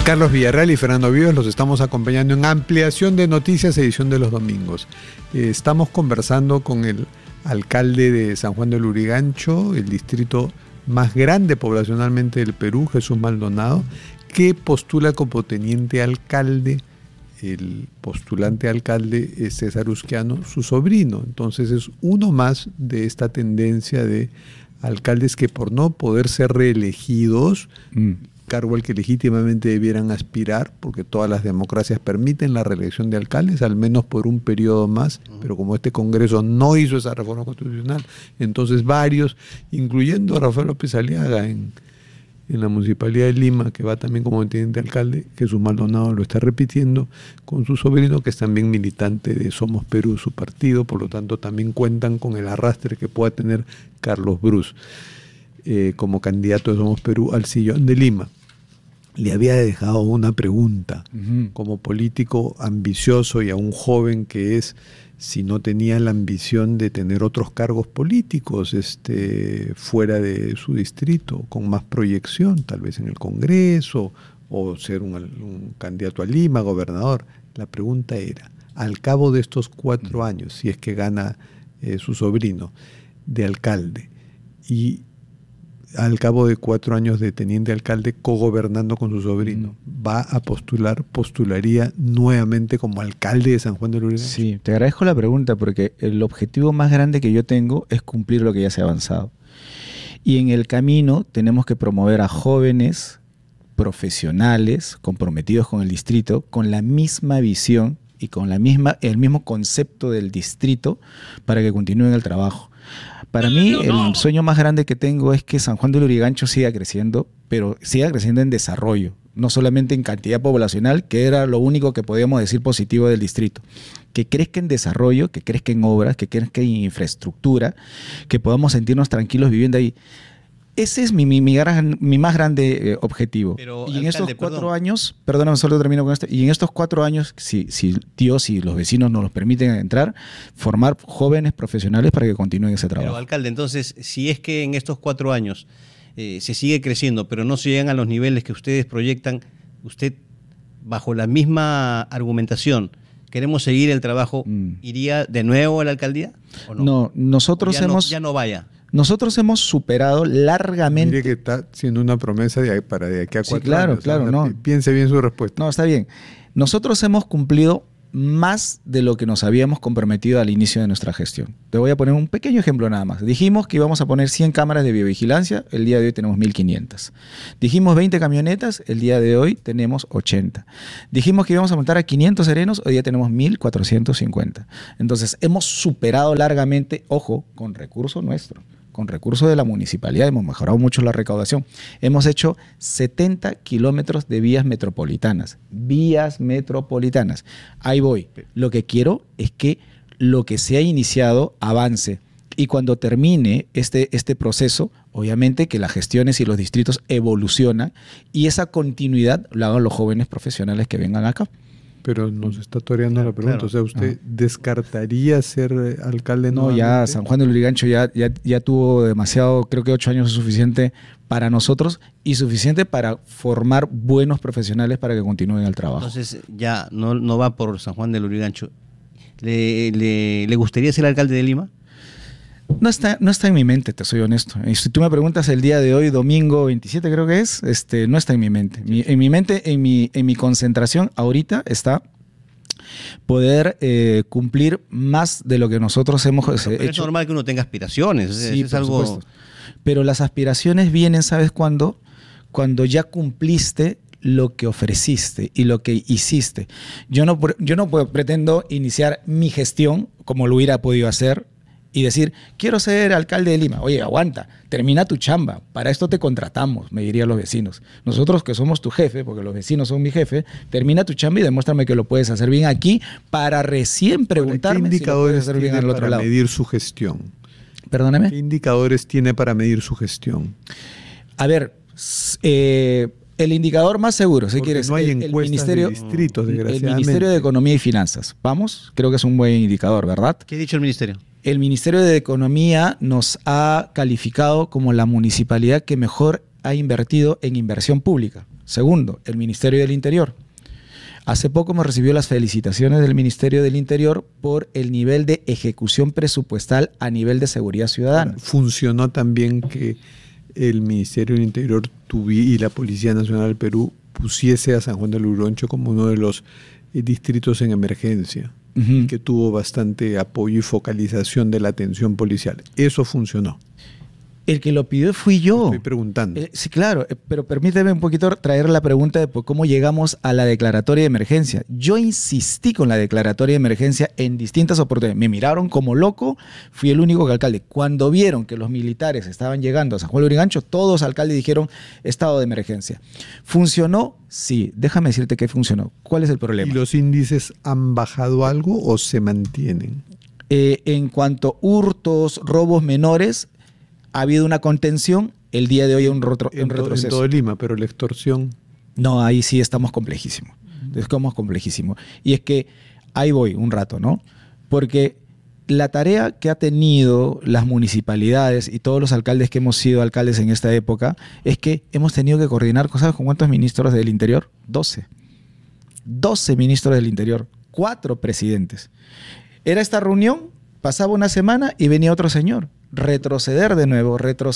Carlos Villarreal y Fernando Vivas los estamos acompañando en Ampliación de Noticias, edición de los domingos. Estamos conversando con el alcalde de San Juan del Lurigancho, el distrito más grande poblacionalmente del Perú, Jesús Maldonado, que postula como teniente alcalde. El postulante alcalde es César Usquiano, su sobrino. Entonces es uno más de esta tendencia de alcaldes que por no poder ser reelegidos, cargo al que legítimamente debieran aspirar, porque todas las democracias permiten la reelección de alcaldes, al menos por un periodo más, pero como este Congreso no hizo esa reforma constitucional, entonces varios, incluyendo a Rafael López Aliaga en la Municipalidad de Lima, que va también como teniente alcalde, Jesús Maldonado lo está repitiendo, con su sobrino, que es también militante de Somos Perú, su partido, por lo tanto también cuentan con el arrastre que pueda tener Carlos Brus como candidato de Somos Perú al sillón de Lima. Le había dejado una pregunta como político ambicioso y a un joven que es, si no tenía la ambición de tener otros cargos políticos fuera de su distrito, con más proyección, tal vez en el Congreso, o ser un candidato a Lima, gobernador. La pregunta era, al cabo de estos 4 años, si es que gana su sobrino de alcalde, y al cabo de 4 años de teniente alcalde cogobernando con su sobrino, ¿va a postularía nuevamente como alcalde de San Juan del Lurigancho? Sí, te agradezco la pregunta porque el objetivo más grande que yo tengo es cumplir lo que ya se ha avanzado. Y en el camino tenemos que promover a jóvenes profesionales comprometidos con el distrito, con la misma visión y con el mismo concepto del distrito para que continúen el trabajo. Para mí, el sueño más grande que tengo es que San Juan del Lurigancho siga creciendo, pero siga creciendo en desarrollo, no solamente en cantidad poblacional, que era lo único que podíamos decir positivo del distrito. Que crezca en desarrollo, que crezca en obras, que crezca en infraestructura, que podamos sentirnos tranquilos viviendo ahí. Ese es mi más grande objetivo. Pero, y en estos 4 años, perdóname, solo termino con esto, y en estos 4 años, si Dios y los vecinos nos los permiten entrar, formar jóvenes profesionales para que continúen ese trabajo. Pero, alcalde, entonces, si es que en estos 4 años se sigue creciendo, pero no se llegan a los niveles que ustedes proyectan, usted, bajo la misma argumentación, queremos seguir el trabajo, ¿iría de nuevo a la alcaldía? ¿O no? No, nosotros ya no vaya. Nosotros hemos superado largamente... Mire que está siendo una promesa de aquí a 4 claro, años. Claro, no. Piense bien su respuesta. No, está bien. Nosotros hemos cumplido más de lo que nos habíamos comprometido al inicio de nuestra gestión. Te voy a poner un pequeño ejemplo nada más. Dijimos que íbamos a poner 100 cámaras de biovigilancia, el día de hoy tenemos 1.500. Dijimos 20 camionetas, el día de hoy tenemos 80. Dijimos que íbamos a montar a 500 serenos, hoy ya tenemos 1.450. Entonces, hemos superado largamente, ojo, con recurso nuestro. Con recursos de la municipalidad hemos mejorado mucho la recaudación. Hemos hecho 70 kilómetros de vías metropolitanas. Vías metropolitanas. Ahí voy. Lo que quiero es que lo que se ha iniciado avance. Y cuando termine este proceso, obviamente que las gestiones y los distritos evolucionan y esa continuidad la hagan los jóvenes profesionales que vengan acá. Pero nos está toreando la pregunta. Claro. O sea, ¿usted descartaría ser alcalde? No, ya San Juan del Lurigancho ya tuvo demasiado, creo que 8 años es suficiente para nosotros y suficiente para formar buenos profesionales para que continúen el trabajo. Entonces ya no va por San Juan del Lurigancho. ¿Le gustaría ser alcalde de Lima? No está en mi mente, te soy honesto. Y si tú me preguntas el día de hoy, domingo 27 creo que es, no está en mi mente. En mi mente, en mi concentración ahorita está poder cumplir más de lo que nosotros hemos hecho. Es normal que uno tenga aspiraciones. Sí, es algo. Supuesto. Pero las aspiraciones vienen, ¿sabes cuándo? Cuando ya cumpliste lo que ofreciste y lo que hiciste. Yo no pretendo iniciar mi gestión como lo hubiera podido hacer y decir, quiero ser alcalde de Lima. Oye, aguanta, termina tu chamba. Para esto te contratamos, me dirían los vecinos. Nosotros que somos tu jefe, porque los vecinos son mi jefe, termina tu chamba y demuéstrame que lo puedes hacer bien aquí para recién preguntarme ¿qué indicadores si lo puedes hacer bien al otro lado. Medir su gestión? Perdóname. ¿Qué indicadores tiene para medir su gestión? A ver, el indicador más seguro, si quieres, no hay encuestas de distritos, desgraciadamente. El Ministerio de Economía y Finanzas. Vamos, creo que es un buen indicador, ¿verdad? ¿Qué ha dicho el ministerio? El Ministerio de Economía nos ha calificado como la municipalidad que mejor ha invertido en inversión pública. Segundo, el Ministerio del Interior. Hace poco hemos recibido las felicitaciones del Ministerio del Interior por el nivel de ejecución presupuestal a nivel de seguridad ciudadana. Funcionó también que el Ministerio del Interior y la Policía Nacional del Perú pusiese a San Juan del Urigancho como uno de los distritos en emergencia, que tuvo bastante apoyo y focalización de la atención policial. Eso funcionó. El que lo pidió fui yo. Estoy preguntando. Sí, claro, pero permíteme un poquito traer la pregunta de cómo llegamos a la declaratoria de emergencia. Yo insistí con la declaratoria de emergencia en distintas oportunidades. Me miraron como loco, fui el único alcalde. Cuando vieron que los militares estaban llegando a San Juan del Urigancho, todos los alcaldes dijeron estado de emergencia. ¿Funcionó? Sí. Déjame decirte que funcionó. ¿Cuál es el problema? ¿Y los índices han bajado algo o se mantienen? En cuanto a hurtos, robos menores, ha habido una contención, el día de hoy un retroceso. En todo Lima, pero la extorsión... No, ahí sí estamos complejísimos. Estamos complejísimos. Y es que ahí voy un rato, ¿no? Porque la tarea que ha tenido las municipalidades y todos los alcaldes que hemos sido alcaldes en esta época es que hemos tenido que coordinar, ¿sabes con cuántos ministros del Interior? 12. 12 ministros del Interior, 4 presidentes. Era esta reunión, pasaba una semana y venía otro señor. Retroceder de nuevo,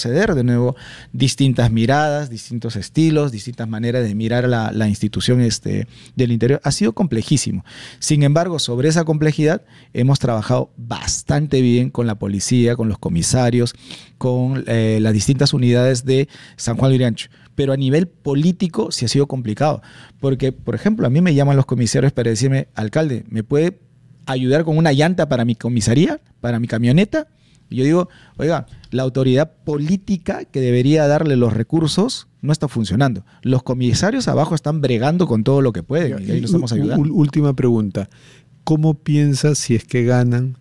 distintas miradas, distintos estilos, distintas maneras de mirar a la institución del Interior. Ha sido complejísimo. Sin embargo, sobre esa complejidad hemos trabajado bastante bien con la policía, con los comisarios, con las distintas unidades de San Juan del Urigancho. Pero a nivel político sí ha sido complicado. Porque, por ejemplo, a mí me llaman los comisarios para decirme, alcalde, ¿me puede ayudar con una llanta para mi comisaría, para mi camioneta? Y yo digo, oiga, la autoridad política que debería darle los recursos no está funcionando. Los comisarios abajo están bregando con todo lo que pueden y ahí los estamos ayudando. Última pregunta. ¿Cómo piensas, si es que ganan,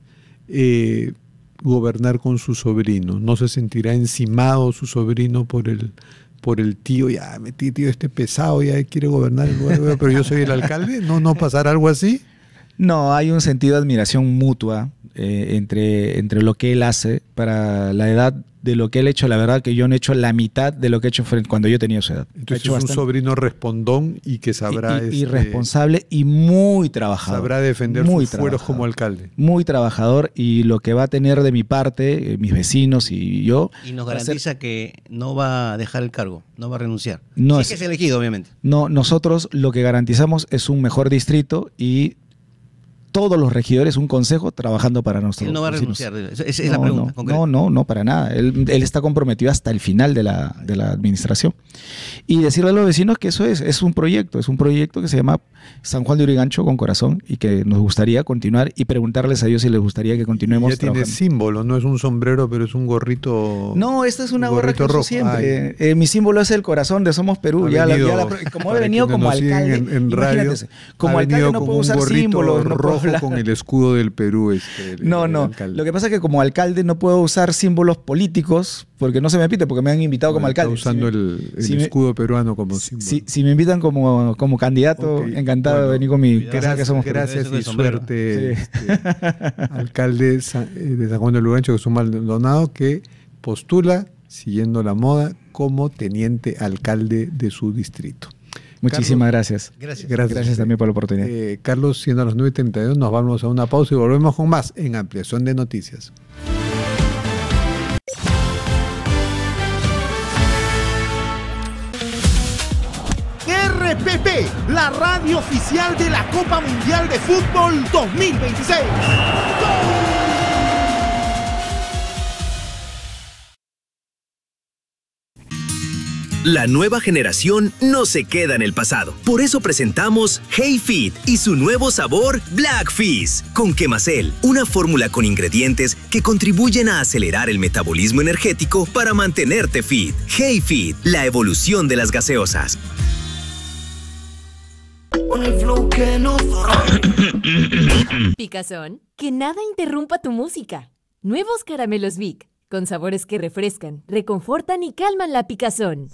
gobernar con su sobrino? ¿No se sentirá encimado su sobrino por el tío? Ya, tío, este pesado ya quiere gobernar el lugar, pero yo soy el alcalde. ¿No pasará algo así? No, hay un sentido de admiración mutua entre lo que él hace para la edad de lo que él ha hecho. La verdad que yo no he hecho la mitad de lo que he hecho cuando yo tenía su edad. Entonces es un sobrino respondón y que sabrá... Y responsable y muy trabajador. Sabrá defender sus fueros como alcalde. Muy trabajador, y lo que va a tener de mi parte, mis vecinos y yo... Y nos garantiza que no va a dejar el cargo, no va a renunciar. No, sí, que es elegido, obviamente. No, nosotros lo que garantizamos es un mejor distrito y todos los regidores, un consejo, trabajando para nosotros. Él no va a renunciar, esa es la pregunta. No, para nada. Él está comprometido hasta el final de la administración. Y decirle a los vecinos que eso es un proyecto que se llama San Juan de Urigancho con corazón, y que nos gustaría continuar, y preguntarles a ellos si les gustaría que continuemos ya trabajando. Tiene símbolo, no es un sombrero, pero es un gorrito. No, esta es una gorra que uso siempre. Mi símbolo es el corazón de Somos Perú. Como he venido como alcalde, imagínate, como alcalde no puedo usar símbolos, no puedo con el escudo del Perú. No. Lo que pasa es que como alcalde no puedo usar símbolos políticos porque no se me pite, porque me han invitado como alcalde. Está usando el escudo peruano como símbolo. Si me invitan como candidato, encantado de venir con mi... Gracias y suerte, alcalde de San Juan del Urigancho, Jesús Maldonado, que postula, siguiendo la moda, como teniente alcalde de su distrito. Muchísimas gracias. Gracias también por la oportunidad. Carlos, siendo a las 9:32, nos vamos a una pausa y volvemos con más en Ampliación de Noticias. RPP, la radio oficial de la Copa Mundial de Fútbol 2026. ¡Gol! La nueva generación no se queda en el pasado. Por eso presentamos Hey Fit y su nuevo sabor Black Fizz con Quemacel, una fórmula con ingredientes que contribuyen a acelerar el metabolismo energético para mantenerte fit. Hey Fit, la evolución de las gaseosas. Picazón, que nada interrumpa tu música. Nuevos caramelos Vic, con sabores que refrescan, reconfortan y calman la picazón.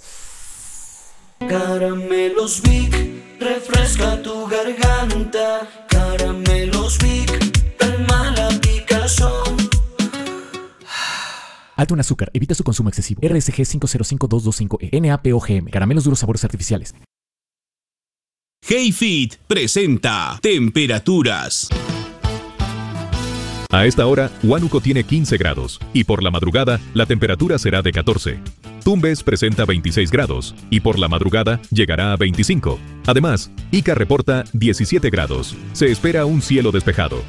Caramelos Vic, refresca tu garganta. Caramelos Vic, calma la picazón. Alto en azúcar. Evita su consumo excesivo. RSG 505225E. NAPOGM. Caramelos duros sabores artificiales. HeyFit presenta Temperaturas. A esta hora, Huánuco tiene 15 grados y por la madrugada la temperatura será de 14. Tumbes presenta 26 grados y por la madrugada llegará a 25. Además, Ica reporta 17 grados. Se espera un cielo despejado.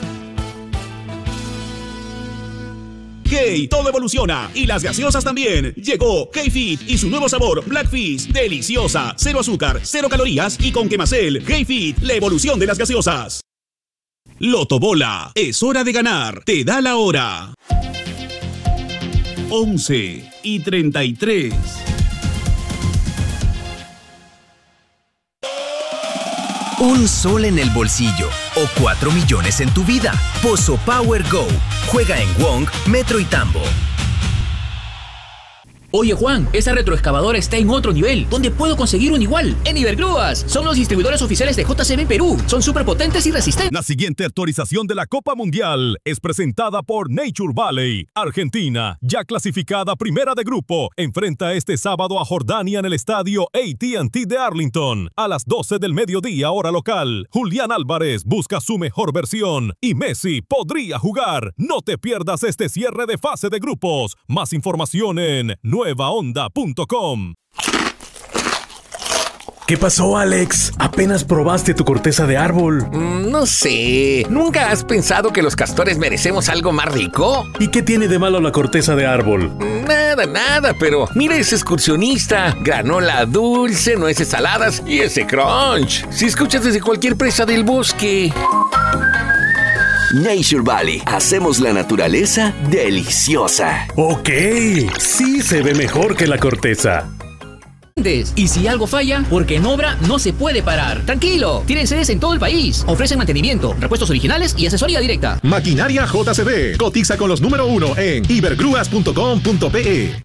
Hey, todo evoluciona y las gaseosas también. Llegó HeyFit y su nuevo sabor Black Fizz, deliciosa, 0 azúcar, 0 calorías y con Quemacel. HeyFit, la evolución de las gaseosas. Loto Bola, es hora de ganar, te da la hora. 11:33. Un sol en el bolsillo o 4 millones en tu vida. Pozo Power Go. Juega en Wong, Metro y Tambo. Oye Juan, esa retroexcavadora está en otro nivel. ¿Dónde puedo conseguir un igual? En Ibergrúas. Son los distribuidores oficiales de JCB Perú. Son súper potentes y resistentes. La siguiente actualización de la Copa Mundial es presentada por Nature Valley. Argentina, ya clasificada primera de grupo, enfrenta este sábado a Jordania en el estadio AT&T de Arlington. A las 12 del mediodía, hora local. Julián Álvarez busca su mejor versión y Messi podría jugar. No te pierdas este cierre de fase de grupos. Más información en nuevaonda.com. ¿Qué pasó, Alex? ¿Apenas probaste tu corteza de árbol? No sé. ¿Nunca has pensado que los castores merecemos algo más rico? ¿Y qué tiene de malo la corteza de árbol? Nada, pero mira ese excursionista. Granola dulce, nueces saladas y ese crunch. Si escuchas desde cualquier presa del bosque. Nature Valley. Hacemos la naturaleza deliciosa. Ok, sí se ve mejor que la corteza. Y si algo falla, porque en obra no se puede parar. Tranquilo, tienen sedes en todo el país. Ofrecen mantenimiento, repuestos originales y asesoría directa. Maquinaria JCB. Cotiza con los número 1 en ibergrúas.com.pe.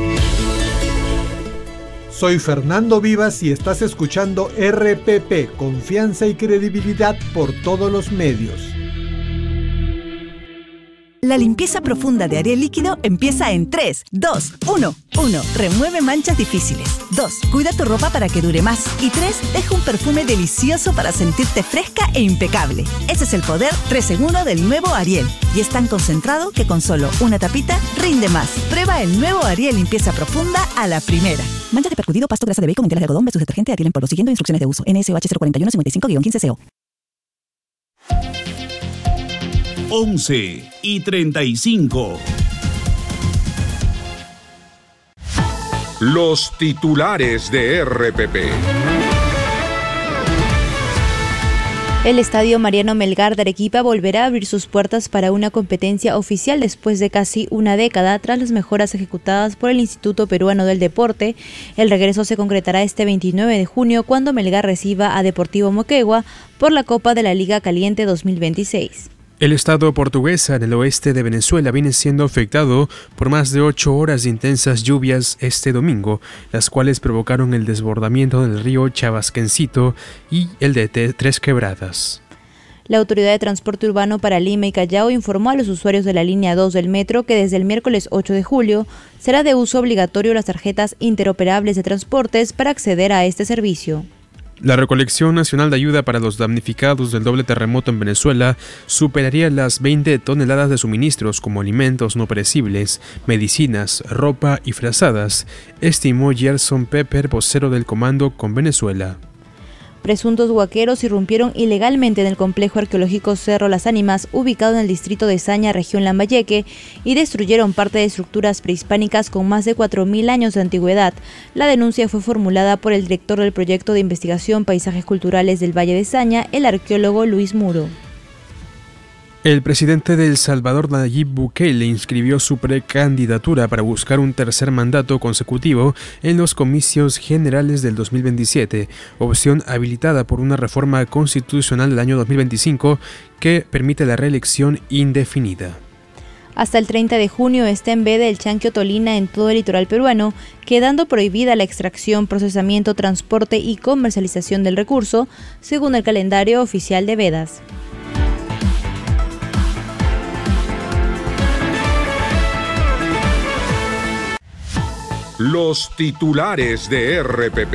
Soy Fernando Vivas y estás escuchando RPP, confianza y credibilidad por todos los medios. La limpieza profunda de Ariel Líquido empieza en 3, 2, 1. 1. Remueve manchas difíciles. 2. Cuida tu ropa para que dure más. Y 3. Deja un perfume delicioso para sentirte fresca e impecable. Ese es el poder 3 en 1 del nuevo Ariel. Y es tan concentrado que con solo una tapita rinde más. Prueba el nuevo Ariel Limpieza Profunda a la primera. Manchas de percudido, pasto, grasa de bacon, enteras de algodón versus detergente Ariel en polvo. Siguiendo instrucciones de uso. NSOH 041-55-15CO. 11:35. Los titulares de RPP. El Estadio Mariano Melgar de Arequipa volverá a abrir sus puertas para una competencia oficial después de casi una década tras las mejoras ejecutadas por el Instituto Peruano del Deporte. El regreso se concretará este 29 de junio cuando Melgar reciba a Deportivo Moquegua por la Copa de la Liga Caliente 2026. El estado portuguesa en el oeste de Venezuela viene siendo afectado por más de 8 horas de intensas lluvias este domingo, las cuales provocaron el desbordamiento del río Chabasquencito y el de Tres Quebradas. La Autoridad de Transporte Urbano para Lima y Callao informó a los usuarios de la línea 2 del metro que desde el miércoles 8 de julio será de uso obligatorio las tarjetas interoperables de transportes para acceder a este servicio. La recolección nacional de ayuda para los damnificados del doble terremoto en Venezuela superaría las 20 toneladas de suministros como alimentos no perecibles, medicinas, ropa y frazadas, estimó Gerson Pepper, vocero del Comando con Venezuela. Presuntos huaqueros irrumpieron ilegalmente en el complejo arqueológico Cerro Las Ánimas, ubicado en el distrito de Saña, región Lambayeque, y destruyeron parte de estructuras prehispánicas con más de 4.000 años de antigüedad. La denuncia fue formulada por el director del proyecto de investigación Paisajes Culturales del Valle de Saña, el arqueólogo Luis Muro. El presidente de El Salvador, Nayib Bukele, inscribió su precandidatura para buscar un tercer mandato consecutivo en los comicios generales del 2027, opción habilitada por una reforma constitucional del año 2025 que permite la reelección indefinida. Hasta el 30 de junio está en veda el chanquio tolina en todo el litoral peruano, quedando prohibida la extracción, procesamiento, transporte y comercialización del recurso, según el calendario oficial de vedas. Los titulares de RPP.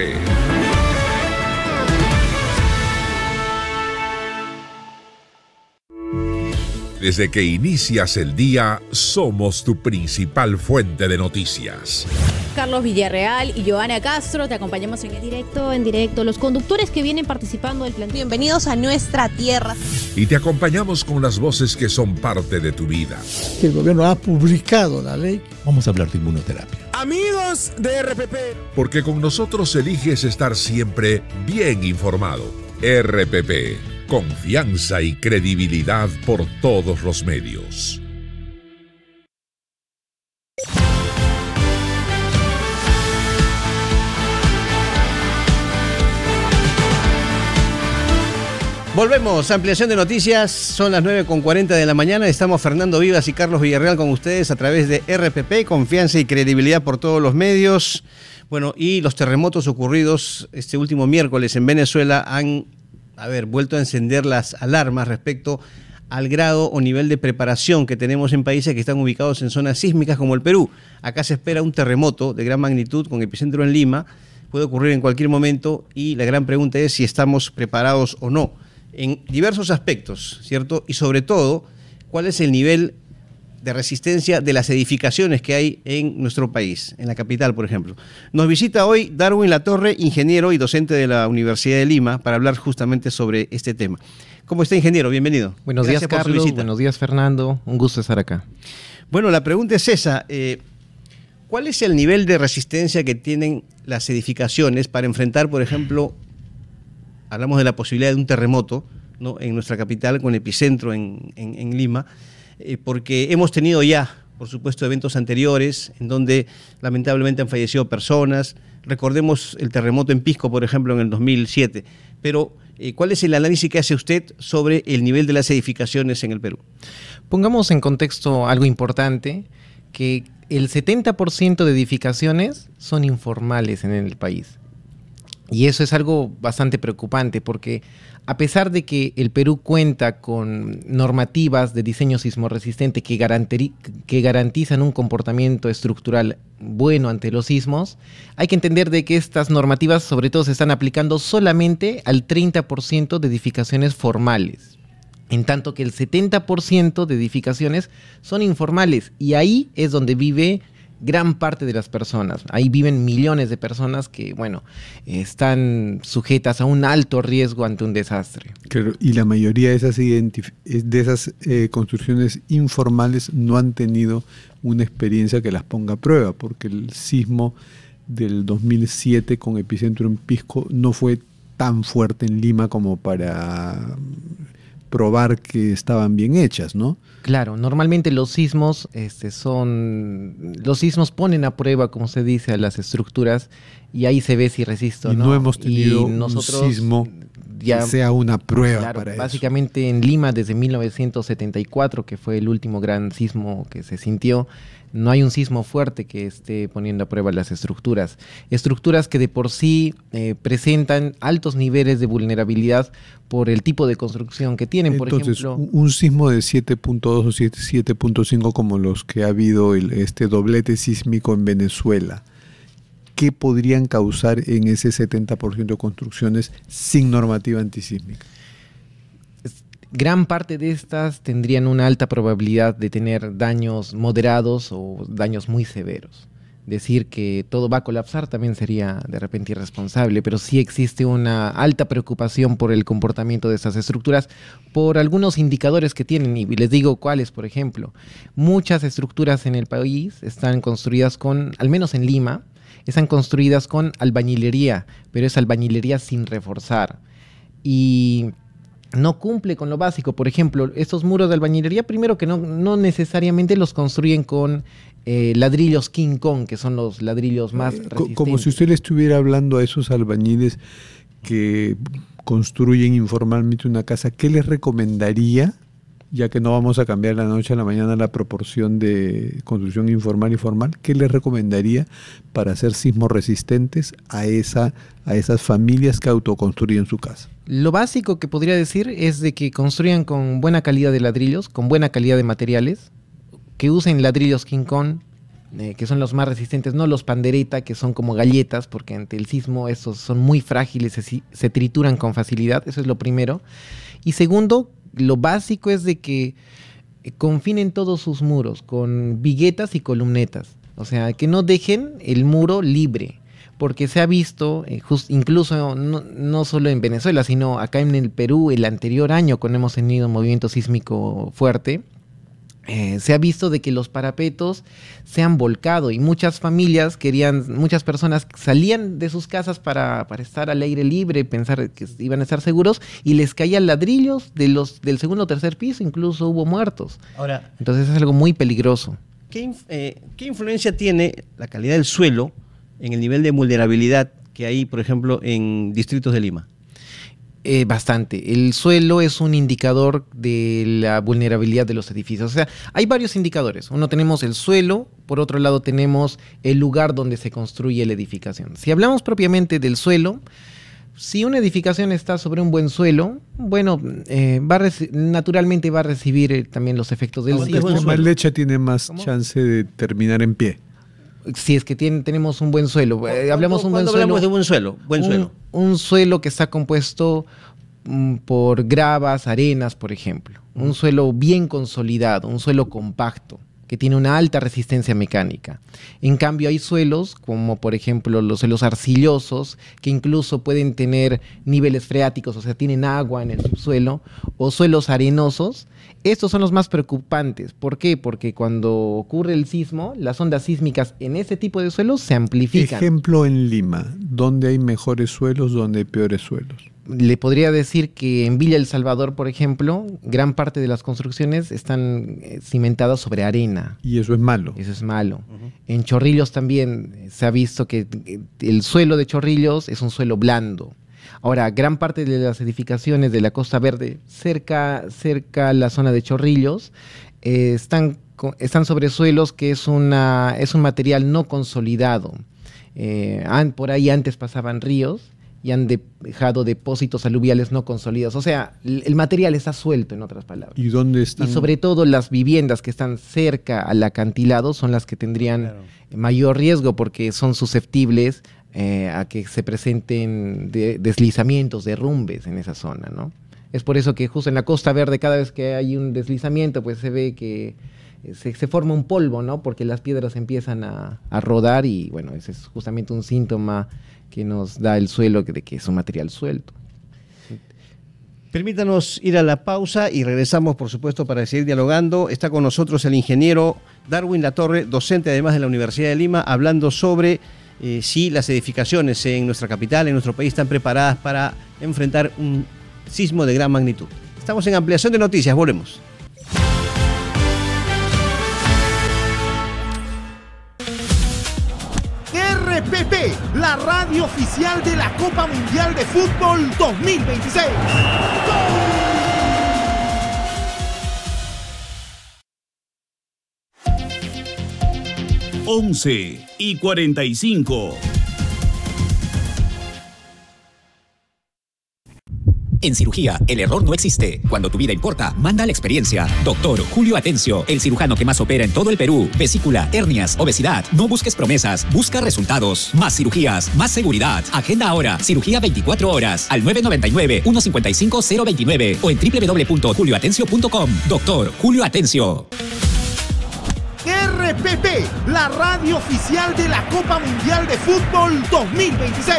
Desde que inicias el día, somos tu principal fuente de noticias. Carlos Villarreal y Joana Castro, te acompañamos en directo, los conductores que vienen participando del plan. Bienvenidos a nuestra tierra. Y te acompañamos con las voces que son parte de tu vida. El gobierno ha publicado la ley. Vamos a hablar de inmunoterapia. Amigos de RPP. Porque con nosotros eliges estar siempre bien informado. RPP. Confianza y credibilidad por todos los medios. Volvemos, ampliación de noticias, son las 9:40 de la mañana, estamos Fernando Vivas y Carlos Villarreal con ustedes a través de RPP, confianza y credibilidad por todos los medios. Bueno, y los terremotos ocurridos este último miércoles en Venezuela han vuelto a encender las alarmas respecto al grado o nivel de preparación que tenemos en países que están ubicados en zonas sísmicas como el Perú. Acá se espera un terremoto de gran magnitud con epicentro en Lima, puede ocurrir en cualquier momento y la gran pregunta es si estamos preparados o no, en diversos aspectos, ¿cierto? Y sobre todo, ¿cuál es el nivel de resistencia de las edificaciones que hay en nuestro país, en la capital, por ejemplo? Nos visita hoy Darwin Latorre, ingeniero y docente de la Universidad de Lima, para hablar justamente sobre este tema. ¿Cómo está, ingeniero? Bienvenido. Buenos días, Carlos. Buenos días, Fernando. Un gusto estar acá. Bueno, la pregunta es esa. ¿Cuál es el nivel de resistencia que tienen las edificaciones para enfrentar, por ejemplo, hablamos de la posibilidad de un terremoto, ¿no?, en nuestra capital con epicentro en Lima, porque hemos tenido ya, por supuesto, eventos anteriores en donde lamentablemente han fallecido personas. Recordemos el terremoto en Pisco, por ejemplo, en el 2007. Pero, ¿cuál es el análisis que hace usted sobre el nivel de las edificaciones en el Perú? Pongamos en contexto algo importante, que el 70% de edificaciones son informales en el país. Y eso es algo bastante preocupante porque a pesar de que el Perú cuenta con normativas de diseño sismorresistente que garantizan un comportamiento estructural bueno ante los sismos, hay que entender de que estas normativas sobre todo se están aplicando solamente al 30% de edificaciones formales, en tanto que el 70% de edificaciones son informales, y ahí es donde vive gran parte de las personas. Ahí viven millones de personas que, bueno, están sujetas a un alto riesgo ante un desastre. Claro, y la mayoría de esas construcciones informales no han tenido una experiencia que las ponga a prueba, porque el sismo del 2007 con epicentro en Pisco no fue tan fuerte en Lima como para probar que estaban bien hechas, ¿no? Claro, normalmente los sismos ponen a prueba, como se dice, a las estructuras, y ahí se ve si resiste o no. Y no hemos tenido un sismo que sea una prueba para eso. Básicamente en Lima desde 1974, que fue el último gran sismo que se sintió, no hay un sismo fuerte que esté poniendo a prueba las estructuras. Estructuras que de por sí presentan altos niveles de vulnerabilidad por el tipo de construcción que tienen. Entonces, por ejemplo, un sismo de 7.2 o 7.5 como los que ha habido este doblete sísmico en Venezuela, ¿qué podrían causar en ese 70% de construcciones sin normativa antisísmica? Gran parte de estas tendrían una alta probabilidad de tener daños moderados o daños muy severos. Decir que todo va a colapsar también sería de repente irresponsable, pero sí existe una alta preocupación por el comportamiento de estas estructuras, por algunos indicadores que tienen, y les digo cuáles. Por ejemplo, muchas estructuras en el país están construidas con, al menos en Lima, están construidas con albañilería, pero es albañilería sin reforzar. Y no cumple con lo básico. Por ejemplo, estos muros de albañilería, primero que no necesariamente los construyen con ladrillos King Kong, que son los ladrillos más resistentes. Como si usted le estuviera hablando a esos albañiles que construyen informalmente una casa, ¿qué les recomendaría? Ya que no vamos a cambiar de la noche a la mañana la proporción de construcción informal y formal, ¿qué les recomendaría para hacer sismos resistentes a esas familias que autoconstruyen su casa? Lo básico que podría decir es de que construyan con buena calidad de ladrillos, con buena calidad de materiales, que usen ladrillos King Kong, que son los más resistentes, no los pandereta, que son como galletas, porque ante el sismo estos son muy frágiles, se trituran con facilidad. Eso es lo primero. Y segundo, lo básico es de que confinen todos sus muros con viguetas y columnetas. O sea, que no dejen el muro libre, porque se ha visto, incluso no solo en Venezuela, sino acá en el Perú, el anterior año, cuando hemos tenido un movimiento sísmico fuerte, se ha visto de que los parapetos se han volcado y muchas familias muchas personas salían de sus casas para estar al aire libre, pensar que iban a estar seguros, y les caían ladrillos del segundo o tercer piso, incluso hubo muertos. Ahora, entonces es algo muy peligroso. ¿Qué influencia tiene la calidad del suelo en el nivel de vulnerabilidad que hay, por ejemplo, en distritos de Lima? Bastante. El suelo es un indicador de la vulnerabilidad de los edificios. O sea, hay varios indicadores. Uno, tenemos el suelo, por otro lado tenemos el lugar donde se construye la edificación. Si hablamos propiamente del suelo, si una edificación está sobre un buen suelo, bueno, naturalmente va a recibir también los efectos del sismo. ¿Cuánto más leche tiene más chance de terminar en pie? Si es que tenemos un buen suelo. Hablamos de buen suelo. Un suelo que está compuesto por gravas, arenas, por ejemplo. Un suelo bien consolidado, un suelo compacto, que tiene una alta resistencia mecánica. En cambio, hay suelos, como por ejemplo los suelos arcillosos, que incluso pueden tener niveles freáticos, o sea, tienen agua en el subsuelo, o suelos arenosos. Estos son los más preocupantes. ¿Por qué? Porque cuando ocurre el sismo, las ondas sísmicas en ese tipo de suelos se amplifican. Ejemplo en Lima, ¿dónde hay mejores suelos, dónde hay peores suelos? Le podría decir que en Villa El Salvador, por ejemplo, gran parte de las construcciones están cimentadas sobre arena. ¿Y eso es malo? Eso es malo. En Chorrillos también se ha visto que el suelo de Chorrillos es un suelo blando. Ahora, gran parte de las edificaciones de la Costa Verde, cerca a la zona de Chorrillos, están sobre suelos que es un material no consolidado. Por ahí antes pasaban ríos y han dejado depósitos aluviales no consolidados. O sea, el material está suelto, en otras palabras. ¿Y dónde están? Y sobre todo las viviendas que están cerca al acantilado son las que tendrían mayor riesgo, porque son susceptibles a que se presenten deslizamientos, derrumbes en esa zona, ¿no? Es por eso que justo en la Costa Verde, cada vez que hay un deslizamiento, pues se ve que se forma un polvo, ¿no? Porque las piedras empiezan a rodar y, bueno, ese es justamente un síntoma que nos da el suelo de que es un material suelto. Permítanos ir a la pausa y regresamos, por supuesto, para seguir dialogando. Está con nosotros el ingeniero Darwin Latorre, docente además de la Universidad de Lima, hablando sobre si las edificaciones en nuestra capital, en nuestro país, están preparadas para enfrentar un sismo de gran magnitud. Estamos en Ampliación de Noticias, volvemos. RPP, la radio oficial de la Copa Mundial de Fútbol 2026. ¡Gol! 11:45. En cirugía, el error no existe. Cuando tu vida importa, manda la experiencia. Doctor Julio Atencio, el cirujano que más opera en todo el Perú. Vesícula, hernias, obesidad. No busques promesas, busca resultados. Más cirugías, más seguridad. Agenda ahora. Cirugía 24 horas al 999-155-029 o en www.julioatencio.com. Doctor Julio Atencio. RPP, la radio oficial de la Copa Mundial de Fútbol 2026.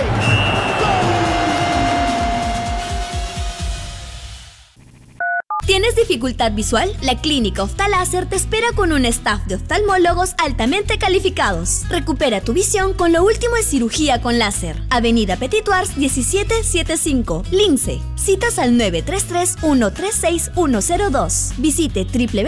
¿Tienes dificultad visual? La Clínica Oftaláser te espera con un staff de oftalmólogos altamente calificados. Recupera tu visión con lo último en cirugía con láser. Avenida Petit Uars 1775, Lince. Citas al 933-136-102. Visite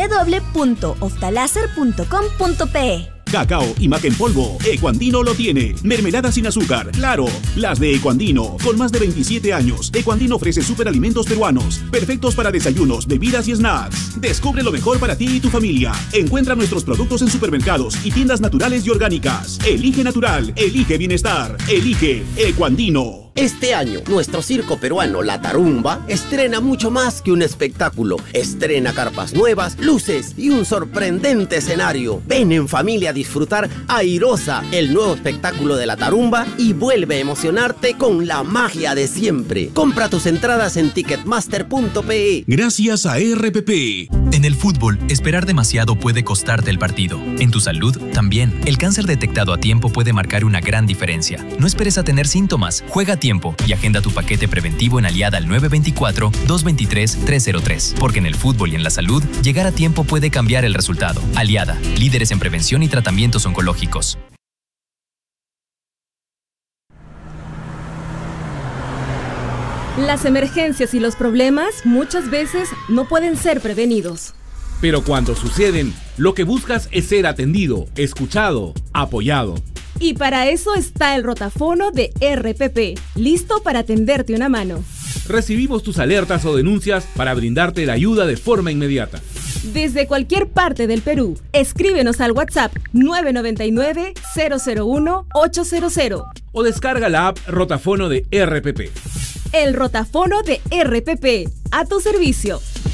www.oftaláser.com.pe. Cacao y maca en polvo, Ecuandino lo tiene. Mermelada sin azúcar, claro, las de Ecuandino. Con más de 27 años, Ecuandino ofrece superalimentos peruanos, perfectos para desayunos, bebidas y snacks. Descubre lo mejor para ti y tu familia. Encuentra nuestros productos en supermercados y tiendas naturales y orgánicas. Elige natural, elige bienestar, elige Ecuandino. Este año, nuestro circo peruano La Tarumba estrena mucho más que un espectáculo. Estrena carpas nuevas, luces y un sorprendente escenario. Ven en familia a disfrutar Airosa, el nuevo espectáculo de La Tarumba, y vuelve a emocionarte con la magia de siempre. Compra tus entradas en ticketmaster.pe. Gracias a RPP. En el fútbol, esperar demasiado puede costarte el partido. En tu salud, también. El cáncer detectado a tiempo puede marcar una gran diferencia. No esperes a tener síntomas. Juega a tiempo y agenda tu paquete preventivo en Aliada al 924-223-303. Porque en el fútbol y en la salud, llegar a tiempo puede cambiar el resultado. Aliada, líderes en prevención y tratamientos oncológicos. Las emergencias y los problemas muchas veces no pueden ser prevenidos. Pero cuando suceden, lo que buscas es ser atendido, escuchado, apoyado. Y para eso está el rotafono de RPP, listo para tenderte una mano. Recibimos tus alertas o denuncias para brindarte la ayuda de forma inmediata. Desde cualquier parte del Perú, escríbenos al WhatsApp 999-001-800. O descarga la app Rotafono de RPP. El rotafono de RPP, a tu servicio.